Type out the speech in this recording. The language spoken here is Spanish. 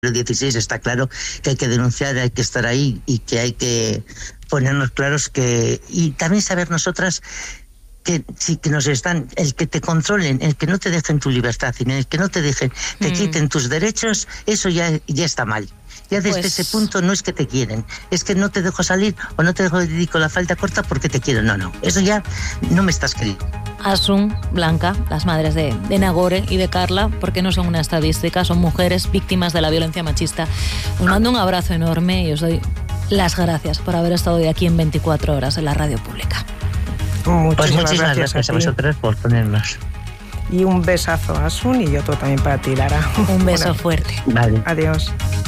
XVI está claro que hay que denunciar, hay que estar ahí y que hay que ponernos claros y también saber nosotras que sí, que nos están, el que te controlen, el que no te dejen tu libertad, y el que no te dejen, te quiten tus derechos, eso ya está mal. Ya desde ese punto no es que te quieren, es que no te dejo salir o no te dejo dedico la falda corta porque te quiero. No, eso ya no me estás queriendo. Asun, Blanca, las madres de Nagore y de Carla, porque no son una estadística, son mujeres víctimas de la violencia machista. Os mando un abrazo enorme y os doy las gracias por haber estado hoy aquí en 24 horas en la radio pública. Muchísimas gracias a vosotros por ponernos. Y un besazo a Asun y otro también para ti, Lara. Un beso fuerte. Vale. Adiós.